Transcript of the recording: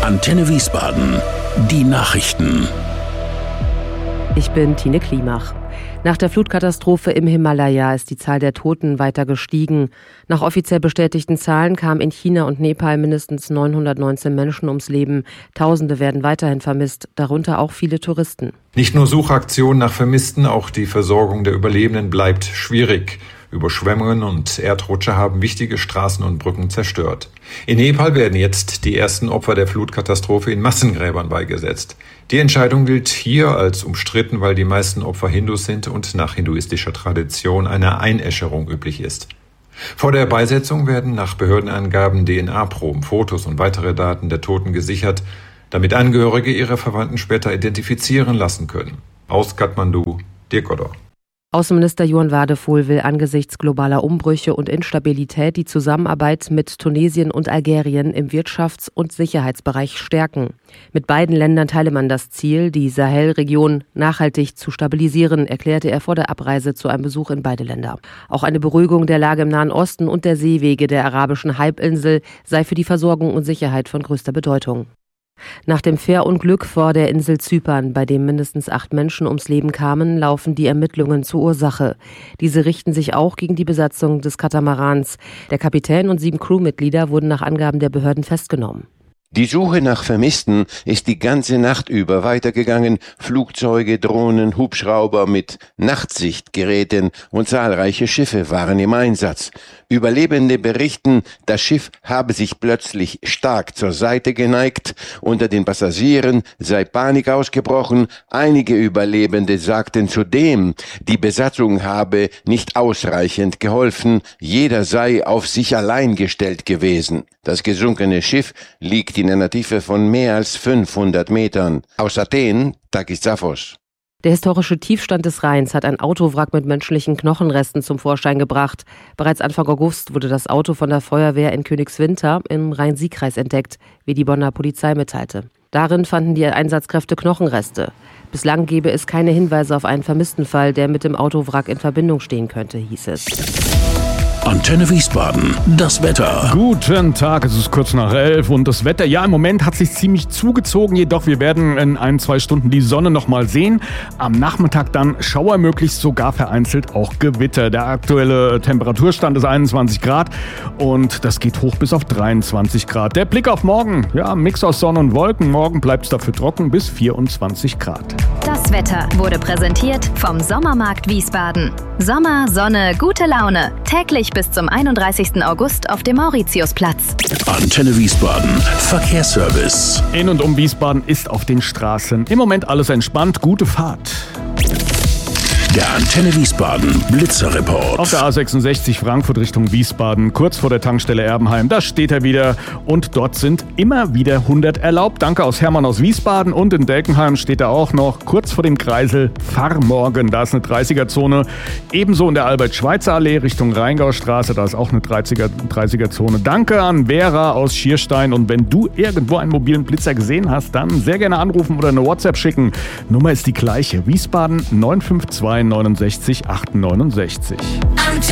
Antenne Wiesbaden. Die Nachrichten. Ich bin Tine Klimach. Nach der Flutkatastrophe im Himalaya ist die Zahl der Toten weiter gestiegen. Nach offiziell bestätigten Zahlen kamen in China und Nepal mindestens 919 Menschen ums Leben. Tausende werden weiterhin vermisst, darunter auch viele Touristen. Nicht nur Suchaktionen nach Vermissten, auch die Versorgung der Überlebenden bleibt schwierig. Überschwemmungen und Erdrutsche haben wichtige Straßen und Brücken zerstört. In Nepal werden jetzt die ersten Opfer der Flutkatastrophe in Massengräbern beigesetzt. Die Entscheidung gilt hier als umstritten, weil die meisten Opfer Hindus sind und nach hinduistischer Tradition eine Einäscherung üblich ist. Vor der Beisetzung werden nach Behördenangaben DNA-Proben, Fotos und weitere Daten der Toten gesichert, damit Angehörige ihre Verwandten später identifizieren lassen können. Aus Kathmandu, Dirk Odor. Außenminister Johann Wadephol will angesichts globaler Umbrüche und Instabilität die Zusammenarbeit mit Tunesien und Algerien im Wirtschafts- und Sicherheitsbereich stärken. Mit beiden Ländern teile man das Ziel, die Sahelregion nachhaltig zu stabilisieren, erklärte er vor der Abreise zu einem Besuch in beide Länder. Auch eine Beruhigung der Lage im Nahen Osten und der Seewege der arabischen Halbinsel sei für die Versorgung und Sicherheit von größter Bedeutung. Nach dem Fährunglück vor der Insel Zypern, bei dem mindestens 8 Menschen ums Leben kamen, laufen die Ermittlungen zur Ursache. Diese richten sich auch gegen die Besatzung des Katamarans. Der Kapitän und 7 Crewmitglieder wurden nach Angaben der Behörden festgenommen. Die Suche nach Vermissten ist die ganze Nacht über weitergegangen. Flugzeuge, Drohnen, Hubschrauber mit Nachtsichtgeräten und zahlreiche Schiffe waren im Einsatz. Überlebende berichten, das Schiff habe sich plötzlich stark zur Seite geneigt. Unter den Passagieren sei Panik ausgebrochen. Einige Überlebende sagten zudem, die Besatzung habe nicht ausreichend geholfen. Jeder sei auf sich allein gestellt gewesen. Das gesunkene Schiff liegt in einer Tiefe von mehr als 500 Metern. Aus Athen, Takis Zaphos. Der historische Tiefstand des Rheins hat ein Autowrack mit menschlichen Knochenresten zum Vorschein gebracht. Bereits Anfang August wurde das Auto von der Feuerwehr in Königswinter im Rhein-Sieg-Kreis entdeckt, wie die Bonner Polizei mitteilte. Darin fanden die Einsatzkräfte Knochenreste. Bislang gebe es keine Hinweise auf einen vermissten Fall, der mit dem Autowrack in Verbindung stehen könnte, hieß es. Antenne Wiesbaden, das Wetter. Guten Tag, es ist kurz nach 11 und das Wetter, ja, im Moment hat sich ziemlich zugezogen, jedoch wir werden in 1-2 Stunden die Sonne nochmal sehen. Am Nachmittag dann Schauer möglich, sogar vereinzelt auch Gewitter. Der aktuelle Temperaturstand ist 21 Grad und das geht hoch bis auf 23 Grad. Der Blick auf morgen, ja, Mix aus Sonne und Wolken. Morgen bleibt es dafür trocken bis 24 Grad. Das Wetter wurde präsentiert vom Sommermarkt Wiesbaden. Sommer, Sonne, gute Laune. Täglich bis zum 31. August auf dem Mauritiusplatz. Antenne Wiesbaden, Verkehrsservice. In und um Wiesbaden ist auf den Straßen im Moment alles entspannt. Gute Fahrt. Der Antenne Wiesbaden Blitzerreport. Auf der A66 Frankfurt Richtung Wiesbaden, kurz vor der Tankstelle Erbenheim, da steht er wieder und dort sind immer wieder 100 erlaubt. Danke aus Hermann aus Wiesbaden und in Delkenheim steht er auch noch kurz vor dem Kreisel Fahrmorgen. Da ist eine 30er-Zone. Ebenso in der Albert-Schweitzer-Allee Richtung Rheingaustraße, da ist auch eine 30er-Zone. Danke an Vera aus Schierstein und wenn du irgendwo einen mobilen Blitzer gesehen hast, dann sehr gerne anrufen oder eine WhatsApp schicken. Nummer ist die gleiche, Wiesbaden 952 69 869.